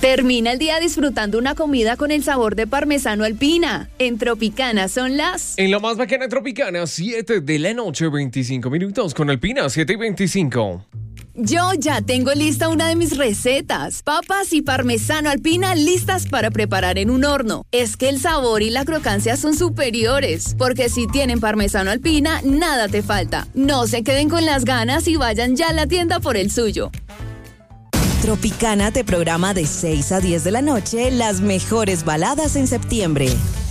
Termina el día disfrutando una comida con el sabor de parmesano Alpina. En Tropicana son las... En la más bacana Tropicana, 7 de la noche, 25 minutos. Con Alpina, 7:25. Yo ya tengo lista una de mis recetas. Papas y parmesano Alpina listas para preparar en un horno. Es que el sabor y la crocancia son superiores, porque si tienen parmesano Alpina, nada te falta. No se queden con las ganas y vayan ya a la tienda por el suyo. Tropicana te programa de 6 a 10 de la noche las mejores baladas en septiembre.